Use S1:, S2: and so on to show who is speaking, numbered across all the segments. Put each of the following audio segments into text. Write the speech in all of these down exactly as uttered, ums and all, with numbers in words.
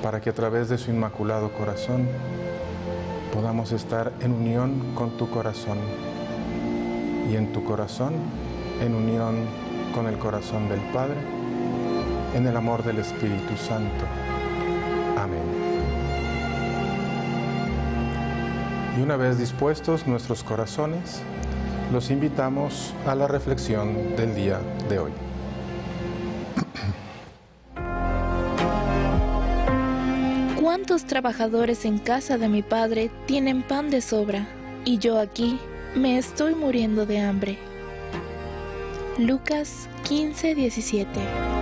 S1: para que a través de su inmaculado corazón podamos estar en unión con tu corazón y en tu corazón en unión con el corazón del Padre, en el amor del Espíritu Santo. Amén. Y una vez dispuestos nuestros corazones, los invitamos a la reflexión del día de hoy.
S2: ¿Cuántos trabajadores en casa de mi padre tienen pan de sobra, y yo aquí me estoy muriendo de hambre? Lucas quince, diecisiete.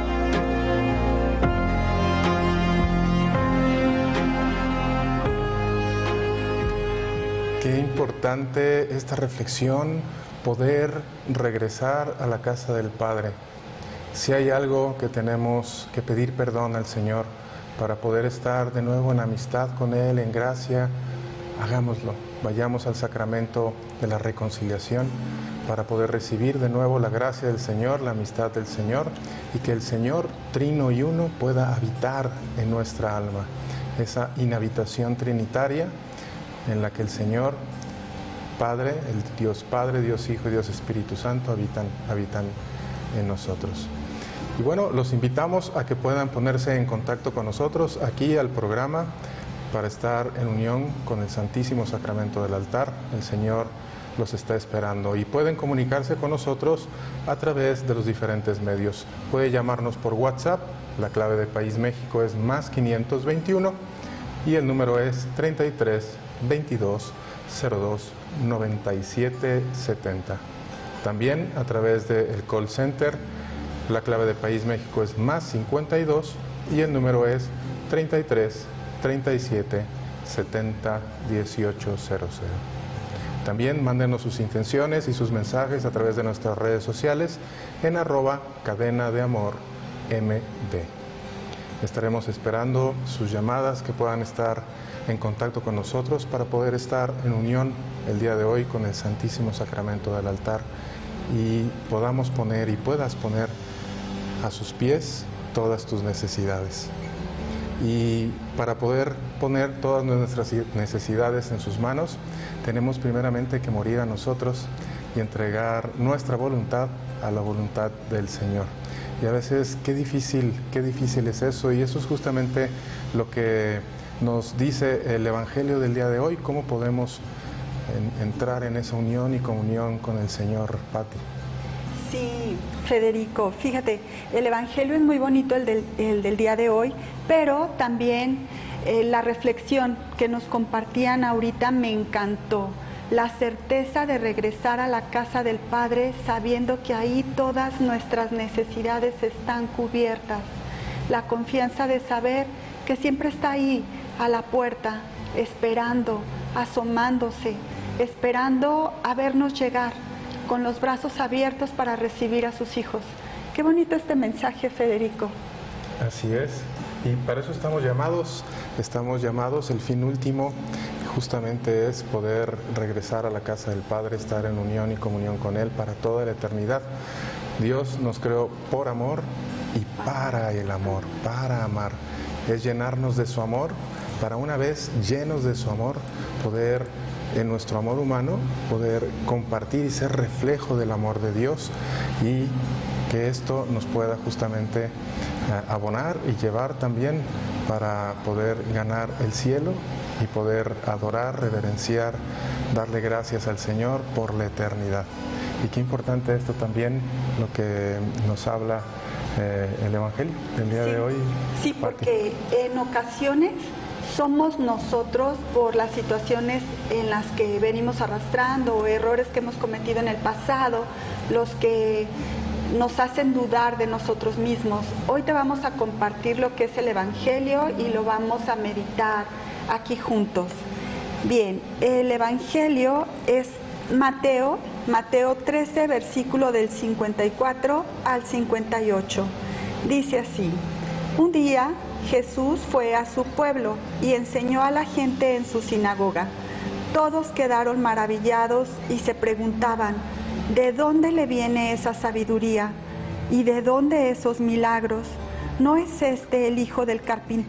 S1: Qué importante esta reflexión, poder regresar a la casa del Padre. Si hay algo que tenemos que pedir perdón al Señor para poder estar de nuevo en amistad con Él, en gracia, hagámoslo. Vayamos al sacramento de la reconciliación para poder recibir de nuevo la gracia del Señor, la amistad del Señor, y que el Señor, trino y uno, pueda habitar en nuestra alma. Esa inhabitación trinitaria en la que el Señor, Padre, el Dios Padre, Dios Hijo y Dios Espíritu Santo habitan, habitan en nosotros. Y bueno, los invitamos a que puedan ponerse en contacto con nosotros aquí al programa para estar en unión con el Santísimo Sacramento del altar. El Señor los está esperando y pueden comunicarse con nosotros a través de los diferentes medios. Puede llamarnos por WhatsApp, la clave de País México es más quinientos veintiuno y el número es treinta y tres, veintidós, cero dos, noventa y siete, setenta. También a través del call center, la clave de País México es más cincuenta y dos y el número es treinta y tres, treinta y siete, setenta, dieciocho, cero cero. También mándenos sus intenciones y sus mensajes a través de nuestras redes sociales en arroba cadena de amor md. Estaremos esperando sus llamadas, que puedan estar en contacto con nosotros para poder estar en unión el día de hoy con el Santísimo Sacramento del altar y podamos poner y puedas poner a sus pies todas tus necesidades. Y para poder poner todas nuestras necesidades en sus manos, tenemos primeramente que morir a nosotros y entregar nuestra voluntad a la voluntad del Señor. Y a veces qué difícil, qué difícil es eso, y eso es justamente lo que nos dice el Evangelio del día de hoy, cómo podemos en, entrar en esa unión y comunión con el Señor. Pati.
S3: Sí, Federico, fíjate, el Evangelio es muy bonito, el del, el del día de hoy, pero también eh, la reflexión que nos compartían ahorita me encantó. La certeza de regresar a la casa del Padre sabiendo que ahí todas nuestras necesidades están cubiertas. La confianza de saber que siempre está ahí, a la puerta, esperando, asomándose, esperando a vernos llegar, con los brazos abiertos para recibir a sus hijos. Qué bonito este mensaje, Federico.
S1: Así es, y para eso estamos llamados, estamos llamados, el fin último justamente es poder regresar a la casa del Padre, estar en unión y comunión con Él para toda la eternidad. Dios nos creó por amor y para el amor, para amar. Es llenarnos de su amor, para una vez llenos de su amor, poder en nuestro amor humano, poder compartir y ser reflejo del amor de Dios, y que esto nos pueda justamente eh, abonar y llevar también para poder ganar el cielo y poder adorar, reverenciar, darle gracias al Señor por la eternidad. Y qué importante esto también, lo que nos habla eh, el Evangelio del día
S3: sí,
S1: de hoy.
S3: Sí, porque en ocasiones somos nosotros, por las situaciones en las que venimos arrastrando o errores que hemos cometido en el pasado, los que nos hacen dudar de nosotros mismos. Hoy te vamos a compartir lo que es el Evangelio y lo vamos a meditar aquí juntos. Bien, el Evangelio es Mateo, Mateo trece, versículo del cincuenta y cuatro al cincuenta y ocho. Dice así: un día Jesús fue a su pueblo y enseñó a la gente en su sinagoga. Todos quedaron maravillados y se preguntaban: ¿de dónde le viene esa sabiduría? ¿Y de dónde esos milagros? ¿No es este el hijo del carpintero?